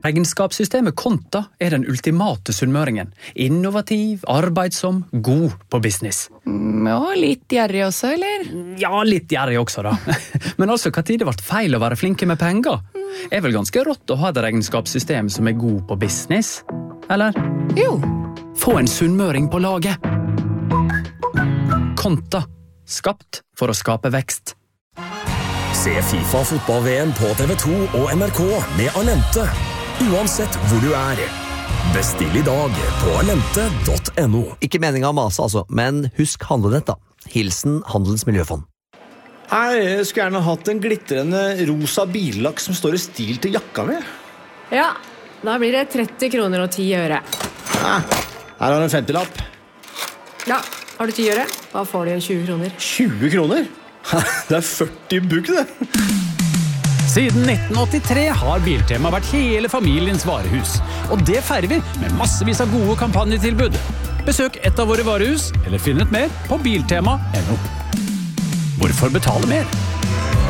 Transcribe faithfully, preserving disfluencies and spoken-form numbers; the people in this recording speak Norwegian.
Regnskapssystemet Konta er den ultimate sunnmøringen. Innovativ, arbeidsom, god på business. Ja, litt gjerrig også, eller? Ja, litt gjerrig også da. Men altså, hva tid det ble feil å være flinke med penger? Er vel ganske rått å ha et regnskapssystem som er god på business? Eller? Jo. Få en sunnmøring på laget. Konta. Skapt for å skape vekst. Se FIFA fotball-V M på T V to og N R K med Alente. Uansett hvor du er. Bestill i dag på alente punktum no. Ikke meningen å mase altså, men husk handlenett da. Hilsen Handelens Miljøfond. Hei, jeg skulle gjerne hatt en glittrende rosa billakk som står i stil til jakka mi. Ja, da blir det tretti kroner og ti øre. Ja, her har du en femtilapp. Ja, har du ti øre? Da får du tjue kroner. tjue kroner? Det er førti bugg, det. Siden nitten åttitre har Biltema vært hele familiens varehus. Og det feirer vi med massevis av gode kampanjetilbud. Besøk et av våre varehus, eller finn ut mer på biltema punktum no. Hvorfor betale mer?